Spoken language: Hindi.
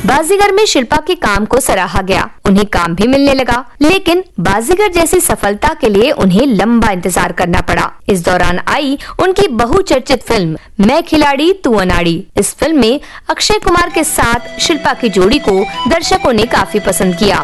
बाजीगर में शिल्पा के काम को सराहा गया, उन्हें काम भी मिलने लगा, लेकिन बाजीगर जैसी सफलता के लिए उन्हें लंबा इंतजार करना पड़ा। इस दौरान आई उनकी बहुचर्चित फिल्म मैं खिलाड़ी तू अनाड़ी। इस फिल्म में अक्षय कुमार के साथ शिल्पा की जोड़ी को दर्शकों ने काफी पसंद किया।